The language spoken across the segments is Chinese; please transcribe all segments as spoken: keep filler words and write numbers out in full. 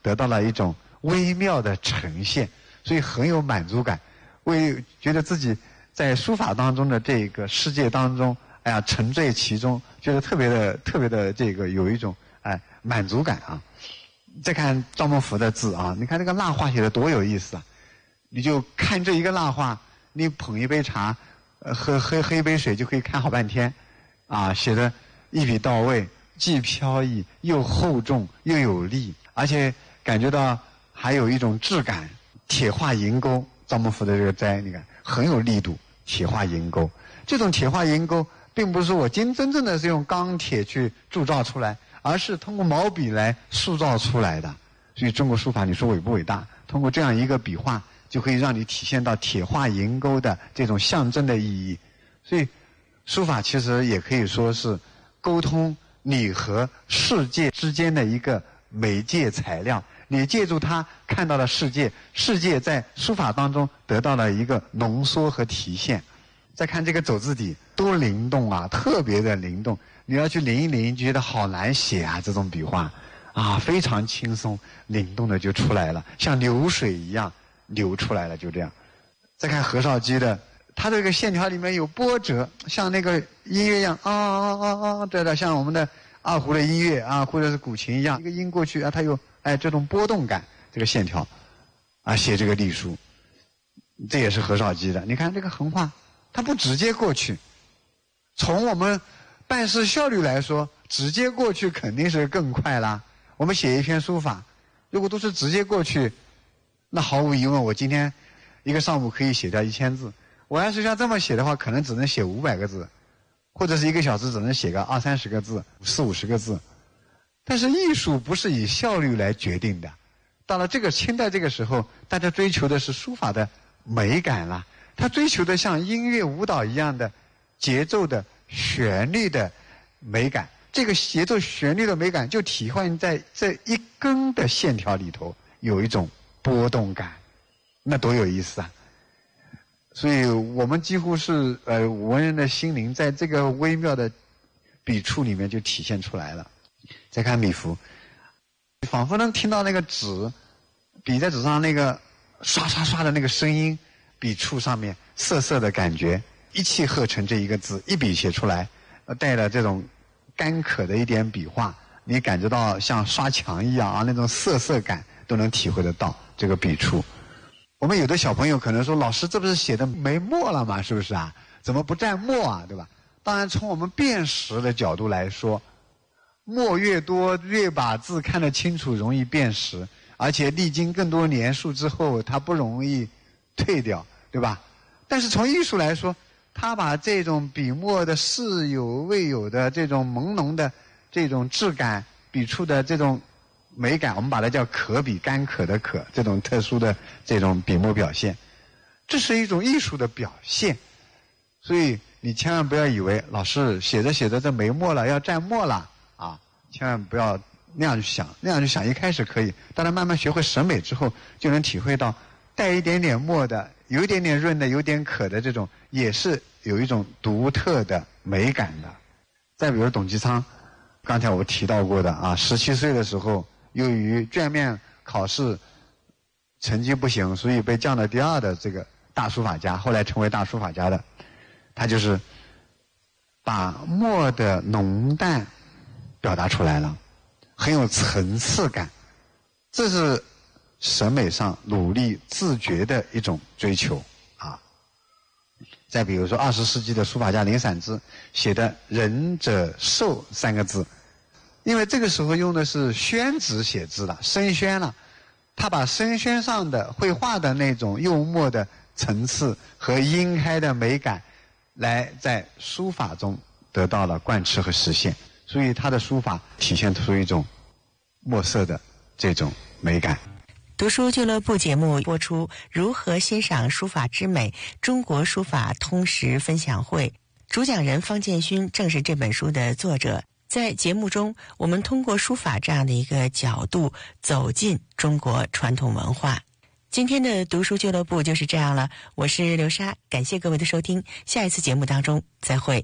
得到了一种微妙的呈现，所以很有满足感，为觉得自己在书法当中的这个世界当中，哎呀，沉醉其中，觉得特别的特别的这个有一种哎满足感啊。再看赵孟頫的字啊，你看这个蜡画写的多有意思啊！你就看这一个蜡画，你捧一杯茶，呃，喝喝喝一杯水就可以看好半天，啊，写的一笔到位，既飘逸又厚重又有力，而且感觉到还有一种质感。铁画银钩，赵孟頫的这个斋，你看很有力度。铁画银钩，这种铁画银钩，并不是说我今真正的是用钢铁去铸造出来，而是通过毛笔来塑造出来的。所以中国书法，你说伟不伟大？通过这样一个笔画，就可以让你体现到铁画银钩的这种象征的意义。所以书法其实也可以说是沟通你和世界之间的一个媒介材料。你借助它看到了世界，世界在书法当中得到了一个浓缩和体现。再看这个走字底，多灵动啊，特别的灵动。你要去临一临，觉得好难写啊，这种笔画啊，非常轻松灵动的就出来了，像流水一样流出来了，就这样。再看何绍基的，他这个线条里面有波折，像那个音乐一样啊啊啊啊，这的像我们的二胡的音乐啊，或者是古琴一样，一个音过去啊，它有哎这种波动感，这个线条啊，写这个隶书，这也是何绍基的。你看这个横画，它不直接过去，从我们办事效率来说，直接过去肯定是更快啦。我们写一篇书法，如果都是直接过去，那毫无疑问，我今天一个上午可以写掉一千字。我要是像这么写的话，可能只能写五百个字，或者是一个小时只能写个二三十个字、四五十个字。但是艺术不是以效率来决定的。到了这个清代这个时候，大家追求的是书法的美感啦，他追求的像音乐舞蹈一样的节奏的旋律的美感。这个节奏旋律的美感就体现在这一根的线条里头，有一种波动感，那多有意思啊！所以我们几乎是呃文人的心灵在这个微妙的笔触里面就体现出来了。再看笔符，仿佛能听到那个纸笔在纸上那个刷刷刷的那个声音，笔触上面涩涩的感觉，一气呵成这一个字一笔写出来，呃带了这种干渴的一点笔画，你感觉到像刷墙一样啊，那种涩涩感都能体会得到这个笔触。我们有的小朋友可能说，老师这不是写的没墨了吗？是不是啊？怎么不蘸墨啊？对吧？当然从我们辨识的角度来说，墨越多越把字看得清楚，容易辨识，而且历经更多年数之后它不容易退掉，对吧？但是从艺术来说，他把这种笔墨的似有未有的这种朦胧的这种质感，笔触的这种美感，我们把它叫可笔，干渴的渴，这种特殊的这种笔墨表现，这是一种艺术的表现。所以你千万不要以为老师写着写着这没墨了，要蘸墨了啊！千万不要那样去想，那样去想一开始可以，当然慢慢学会审美之后，就能体会到带一点点墨的，有一点点润的，有点渴的这种，也是有一种独特的美感的。再比如董其昌，刚才我提到过的啊，十七岁的时候，由于卷面考试成绩不行，所以被降到第二的这个大书法家，后来成为大书法家的，他就是把墨的浓淡表达出来了，很有层次感，这是审美上努力自觉的一种追求啊。再比如说二十世纪的书法家林散之写的仁者寿三个字，因为这个时候用的是宣纸写字了，生宣了，他把生宣上的绘画的那种幽默的层次和晕开的美感来在书法中得到了贯彻和实现，所以他的书法体现出一种墨色的这种美感。 读书俱乐部节目播出如何欣赏书法之美中国书法通识分享会，主讲人方建勋正是这本书的作者。在节目中，我们通过书法这样的一个角度走进中国传统文化。今天的读书俱乐部就是这样了，我是刘莎，感谢各位的收听，下一次节目当中再会。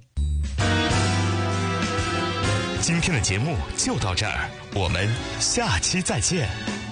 今天的节目就到这儿，我们下期再见。